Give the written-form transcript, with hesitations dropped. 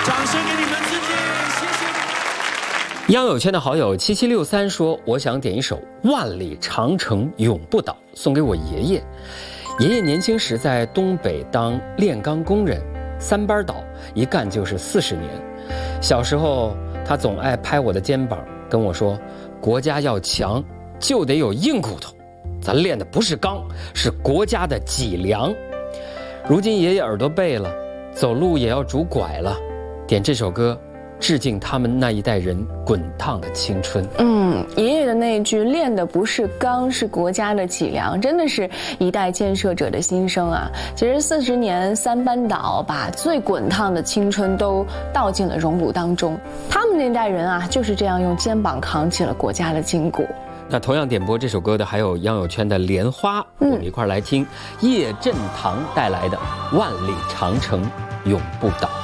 掌声给你们自己，谢谢。 央友圈的好友7763说：“我想点一首《万里长城永不倒》，送给我爷爷。爷爷年轻时在东北当炼钢工人，3班倒，一干就是40年。小时候，他总爱拍我的肩膀，跟我说：国家要强，就得有硬骨头。咱练的不是钢，是国家的脊梁。如今爷爷耳朵背了，走路也要拄拐了。点这首歌。”致敬他们那一代人滚烫的青春。 爷爷的那一句“练的不是钢，是国家的脊梁”，真的是一代建设者的心声啊！其实40年3班倒，把最滚烫的青春都倒进了熔炉当中。他们那代人啊，就是这样用肩膀扛起了国家的筋骨。 那同样点播这首歌的还有央友圈的莲花，我们一块来听叶振棠带来的《万里长城永不倒》。